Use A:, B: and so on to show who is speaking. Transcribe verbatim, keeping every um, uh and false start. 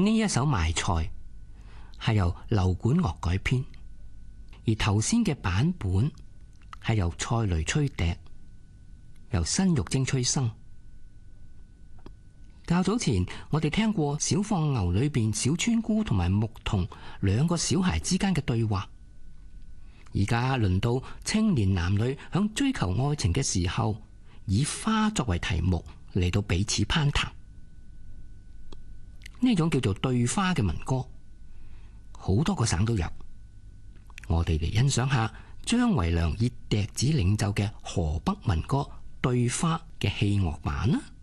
A: 呢一首賣菜係由劉管樂改編，而頭先嘅版本係由蔡雷吹笛，由辛玉貞吹笙。較早前我哋聽過《小放牛》裏邊小村姑同埋牧童兩個小孩之間嘅對話，而家輪到青年男女響追求愛情嘅時候，以花作為題目嚟到彼此攀談。呢種叫做對花嘅民歌，好多個省都有。我哋嚟欣賞下張維良以笛子領奏嘅河北民歌《對花》嘅器樂版啦。